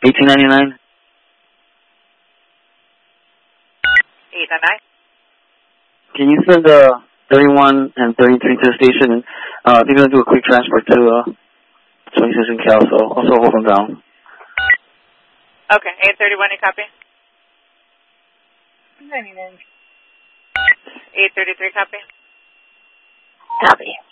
1899. 899. Can you send 31 and 33 to the station? They're going to do a quick transfer to 26 in Cal, so also hold them down. Okay, 831, you copy? 99. 833, copy? Copy.